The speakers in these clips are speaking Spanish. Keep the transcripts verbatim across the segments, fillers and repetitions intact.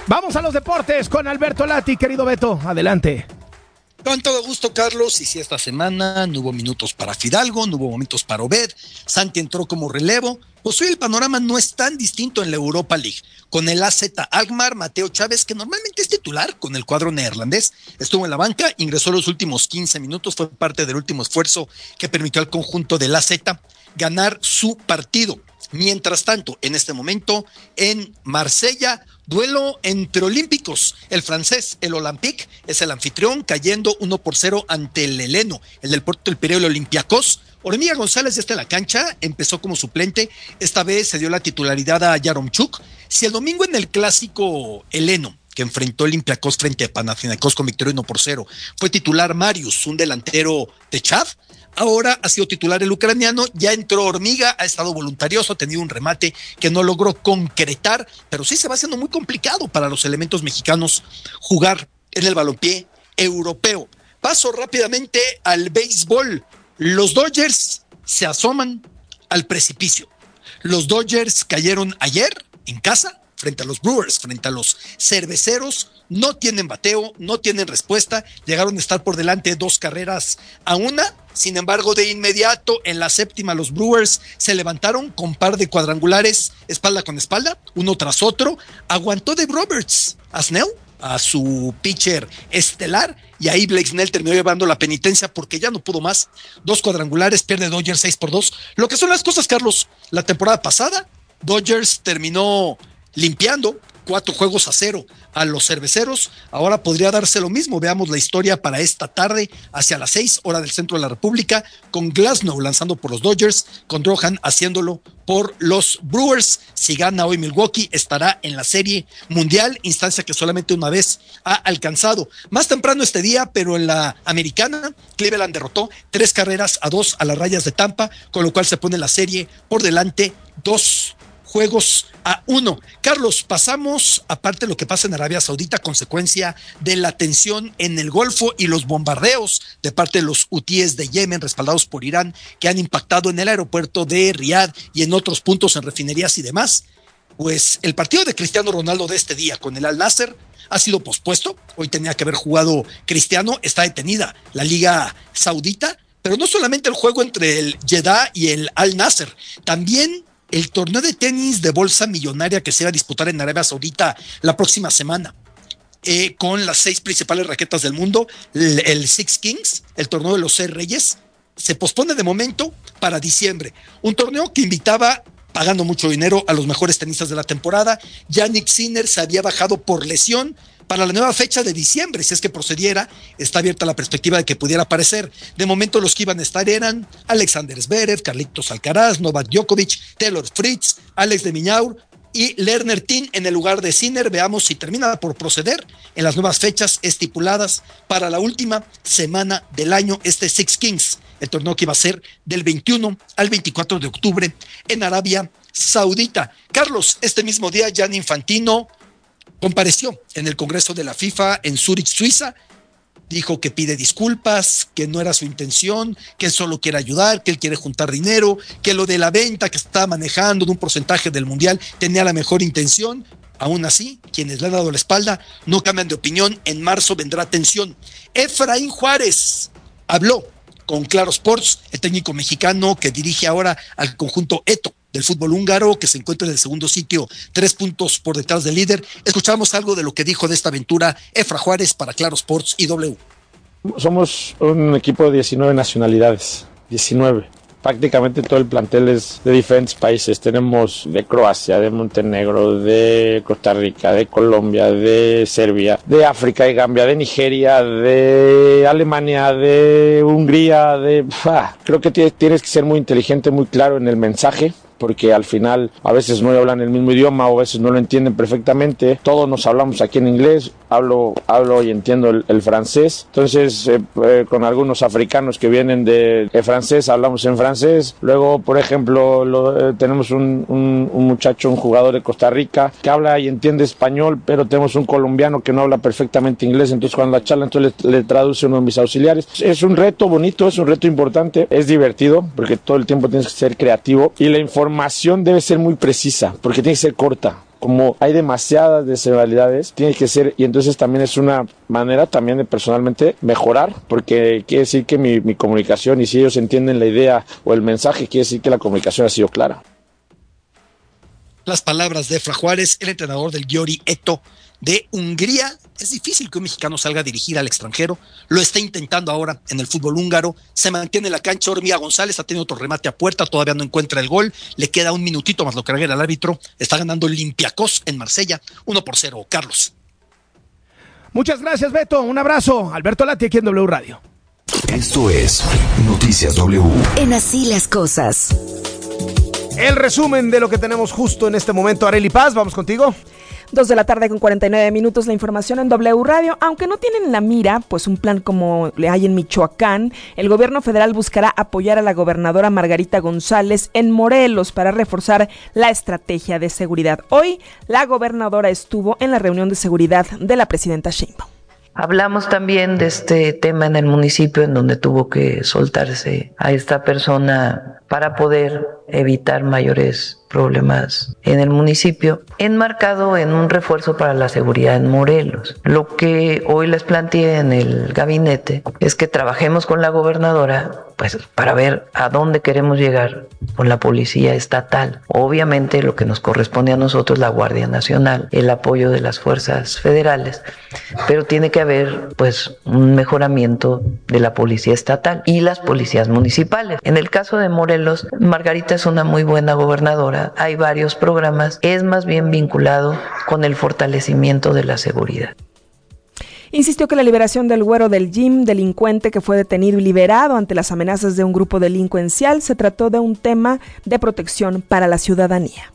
Vamos a los deportes con Alberto Lati, querido Beto, adelante. Con todo gusto, Carlos, y si esta semana no hubo minutos para Fidalgo, no hubo momentos para Obed, Santi entró como relevo, pues hoy el panorama no es tan distinto en la Europa League. Con el A Z Alkmaar, Mateo Chávez, que normalmente es titular con el cuadro neerlandés, estuvo en la banca, ingresó los últimos quince minutos, fue parte del último esfuerzo que permitió al conjunto del A Z ganar su partido. Mientras tanto, en este momento, en Marsella, duelo entre olímpicos. El francés, el Olympique, es el anfitrión, cayendo uno por cero ante el heleno, el del Puerto del Pireo, el Olympiacos. Hormiga González ya está en la cancha, empezó como suplente, esta vez se dio la titularidad a Yaromchuk. Si el domingo en el clásico heleno, que enfrentó Olympiacos frente a Panathinaikos con victoria uno por cero, fue titular Marius, un delantero de Chad, ahora ha sido titular el ucraniano, ya entró Hormiga, ha estado voluntarioso, ha tenido un remate que no logró concretar, pero sí se va haciendo muy complicado para los elementos mexicanos jugar en el balompié europeo. Paso rápidamente al béisbol. Los Dodgers se asoman al precipicio. Los Dodgers cayeron ayer en casa frente a los Brewers, frente a los cerveceros, no tienen bateo, no tienen respuesta, llegaron a estar por delante dos carreras a una, sin embargo de inmediato en la séptima los Brewers se levantaron con par de cuadrangulares espalda con espalda, uno tras otro, aguantó Dave Roberts a Snell, a su pitcher estelar, y ahí Blake Snell terminó llevando la penitencia porque ya no pudo más, dos cuadrangulares, pierde Dodgers seis por dos, lo que son las cosas, Carlos. La temporada pasada Dodgers terminó limpiando cuatro juegos a cero a los cerveceros, ahora podría darse lo mismo. Veamos la historia para esta tarde, hacia las seis, hora del centro de la República, con Glasnow lanzando por los Dodgers, con Drohan haciéndolo por los Brewers. Si gana hoy Milwaukee, estará en la Serie Mundial, instancia que solamente una vez ha alcanzado. Más temprano este día, pero en la americana, Cleveland derrotó tres carreras a dos a las Rayas de Tampa, con lo cual se pone la serie por delante dos juegos a uno. Carlos, pasamos, aparte de lo que pasa en Arabia Saudita, consecuencia de la tensión en el Golfo y los bombardeos de parte de los hutíes de Yemen, respaldados por Irán, que han impactado en el aeropuerto de Riad y en otros puntos en refinerías y demás. Pues el partido de Cristiano Ronaldo de este día con el Al Nasser ha sido pospuesto. Hoy tenía que haber jugado Cristiano, está detenida la Liga Saudita, pero no solamente el juego entre el Jeddah y el Al Nasser, también el torneo de tenis de bolsa millonaria que se va a disputar en Arabia Saudita la próxima semana, eh, con las seis principales raquetas del mundo, el, el Six Kings, el torneo de los seis reyes, se pospone de momento para diciembre. Un torneo que invitaba, pagando mucho dinero, a los mejores tenistas de la temporada. Jannik Sinner se había bajado por lesión. Para la nueva fecha de diciembre, si es que procediera, está abierta la perspectiva de que pudiera aparecer. De momento los que iban a estar eran Alexander Zverev, Carlitos Alcaraz, Novak Djokovic, Taylor Fritz, Alex de Minaur y Lerner Tin en el lugar de Sinner. Veamos si termina por proceder en las nuevas fechas estipuladas para la última semana del año, este Six Kings, el torneo que iba a ser del veintiuno al veinticuatro de octubre en Arabia Saudita. Carlos, este mismo día Gianni Infantino compareció en el Congreso de la FIFA en Zúrich, Suiza. Dijo que pide disculpas, que no era su intención, que él solo quiere ayudar, que él quiere juntar dinero, que lo de la venta que estaba manejando de un porcentaje del mundial tenía la mejor intención. Aún así, quienes le han dado la espalda no cambian de opinión. En marzo vendrá tensión. Efraín Juárez habló con Claro Sports, el técnico mexicano que dirige ahora al conjunto Eto del fútbol húngaro, que se encuentra en el segundo sitio, tres puntos por detrás del líder. Escuchamos algo de lo que dijo de esta aventura Efra Juárez para Claro Sports y W. Somos un equipo de diecinueve nacionalidades, diecinueve. Prácticamente todo el plantel es de diferentes países. Tenemos de Croacia, de Montenegro, de Costa Rica, de Colombia, de Serbia, de África y Gambia, de Nigeria, de Alemania, de Hungría, de... ¡Ah! Creo que tienes que ser muy inteligente, muy claro en el mensaje, porque al final a veces no hablan el mismo idioma o a veces no lo entienden perfectamente. Todos nos hablamos aquí en inglés, hablo, hablo y entiendo el, el francés. Entonces eh, eh, con algunos africanos que vienen de, de francés hablamos en francés. Luego, por ejemplo, lo, eh, tenemos un, un, un muchacho, un jugador de Costa Rica que habla y entiende español, pero tenemos un colombiano que no habla perfectamente inglés. Entonces cuando la charla entonces le, le traduce uno de mis auxiliares. Es un reto bonito, es un reto importante, es divertido porque todo el tiempo tienes que ser creativo y la información La información debe ser muy precisa, porque tiene que ser corta. como hay demasiadas desigualdades, tiene que ser, y entonces también es una manera también de personalmente mejorar, porque quiere decir que mi, mi comunicación, y si ellos entienden la idea o el mensaje, quiere decir que la comunicación ha sido clara. Las palabras de Efra Juárez, el entrenador del Győri Eto de Hungría. Es difícil que un mexicano salga a dirigir al extranjero, lo está intentando ahora en el fútbol húngaro, se mantiene en la cancha. Hormiga González ha tenido otro remate a puerta, todavía no encuentra el gol, le queda un minutito más lo que agregue el árbitro, está ganando Olympiacos en Marsella, uno por cero, Carlos. Muchas gracias, Beto, un abrazo. Alberto Lati aquí en W Radio. Esto es Noticias W. En Así las Cosas. El resumen de lo que tenemos justo en este momento. Arely Paz, vamos contigo. Dos de la tarde con cuarenta y nueve minutos, la información en W Radio. Aunque no tienen en la mira, pues un plan como le hay en Michoacán, el gobierno federal buscará apoyar a la gobernadora Margarita González en Morelos para reforzar la estrategia de seguridad. Hoy, la gobernadora estuvo en la reunión de seguridad de la presidenta Sheinbaum. Hablamos también de este tema en el municipio, en donde tuvo que soltarse a esta persona para poder evitar mayores problemas en el municipio, enmarcado en un refuerzo para la seguridad en Morelos. Lo que hoy les planteé en el gabinete es que trabajemos con la gobernadora pues para ver a dónde queremos llegar con la policía estatal. Obviamente lo que nos corresponde a nosotros, la Guardia Nacional, el apoyo de las fuerzas federales, pero tiene que haber pues un mejoramiento de la policía estatal y las policías municipales. En el caso de Morelos, Margarita es una muy buena gobernadora, hay varios programas, es más bien vinculado con el fortalecimiento de la seguridad. Insistió que la liberación del güero del Jim, delincuente que fue detenido y liberado ante las amenazas de un grupo delincuencial, se trató de un tema de protección para la ciudadanía.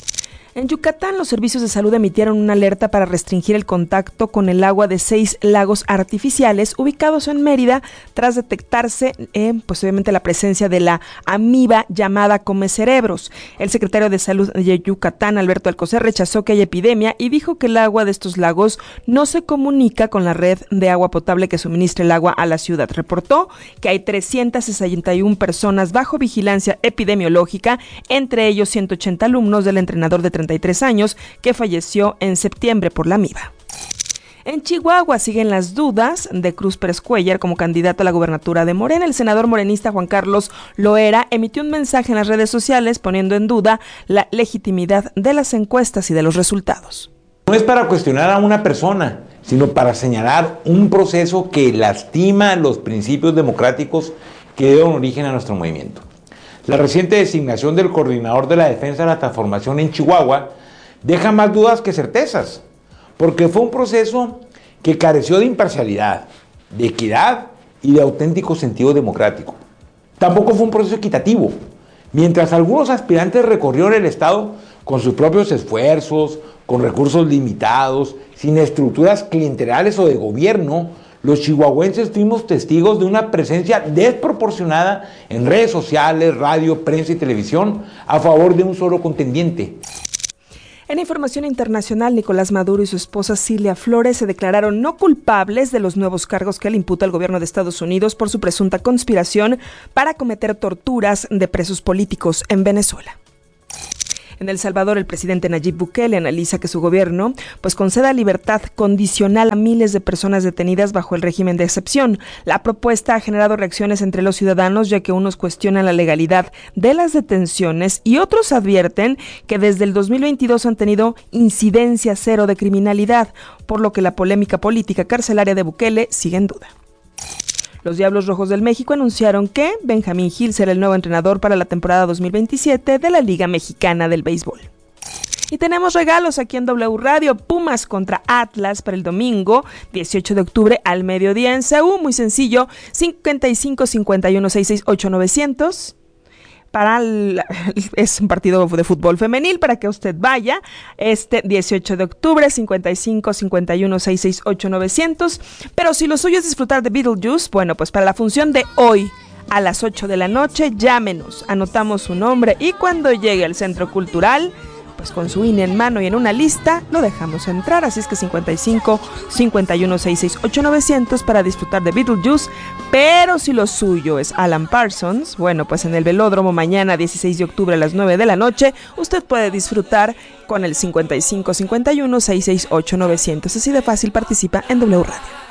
En Yucatán, los servicios de salud emitieron una alerta para restringir el contacto con el agua de seis lagos artificiales ubicados en Mérida tras detectarse, eh, pues obviamente, la presencia de la amiba llamada comecerebros. El secretario de Salud de Yucatán, Alberto Alcocer, rechazó que hay epidemia y dijo que el agua de estos lagos no se comunica con la red de agua potable que suministra el agua a la ciudad. Reportó que hay trescientas sesenta y una personas bajo vigilancia epidemiológica, entre ellos ciento ochenta alumnos del entrenador de treinta y tres años que falleció en septiembre por la amiba. En Chihuahua siguen las dudas de Cruz Pérez Cuéllar como candidato a la gubernatura de Morena. El senador morenista Juan Carlos Loera emitió un mensaje en las redes sociales poniendo en duda la legitimidad de las encuestas y de los resultados. No es para cuestionar a una persona, sino para señalar un proceso que lastima los principios democráticos que dieron origen a nuestro movimiento. La reciente designación del coordinador de la defensa de la transformación en Chihuahua deja más dudas que certezas, porque fue un proceso que careció de imparcialidad, de equidad y de auténtico sentido democrático. Tampoco fue un proceso equitativo. Mientras algunos aspirantes recorrieron el Estado con sus propios esfuerzos, con recursos limitados, sin estructuras clientelares o de gobierno, los chihuahuenses fuimos testigos de una presencia desproporcionada en redes sociales, radio, prensa y televisión a favor de un solo contendiente. En información internacional, Nicolás Maduro y su esposa Cilia Flores se declararon no culpables de los nuevos cargos que le imputa el gobierno de Estados Unidos por su presunta conspiración para cometer torturas de presos políticos en Venezuela. En El Salvador, el presidente Nayib Bukele analiza que su gobierno pues conceda libertad condicional a miles de personas detenidas bajo el régimen de excepción. La propuesta ha generado reacciones entre los ciudadanos, ya que unos cuestionan la legalidad de las detenciones y otros advierten que desde el dos mil veintidós han tenido incidencia cero de criminalidad, por lo que la polémica política carcelaria de Bukele sigue en duda. Los Diablos Rojos del México anunciaron que Benjamín Gil será el nuevo entrenador para la temporada dos mil veintisiete de la Liga Mexicana del Béisbol. Y tenemos regalos aquí en W Radio. Pumas contra Atlas para el domingo dieciocho de octubre al mediodía en C U. Muy sencillo, cincuenta y cinco, cincuenta y uno, sesenta y seis, ochenta y nueve novecientos. Para el, es un partido de fútbol femenil para que usted vaya este dieciocho de octubre, cincuenta y cinco, cincuenta y uno, sesenta y seis, ochenta y nueve novecientos. Pero si lo suyo es disfrutar de Beetlejuice, bueno, pues para la función de hoy a las ocho de la noche, llámenos, anotamos su nombre y cuando llegue al Centro Cultural, pues con su I N E en mano y en una lista, lo dejamos entrar. Así es que cincuenta y cinco, cincuenta y uno, sesenta y seis, ocho mil novecientos para disfrutar de Beetlejuice. Pero si lo suyo es Alan Parsons, bueno, pues en el Velódromo mañana dieciséis de octubre a las nueve de la noche, usted puede disfrutar con el cincuenta y cinco, cincuenta y uno, sesenta y seis, ocho mil novecientos. Así de fácil, participa en W Radio.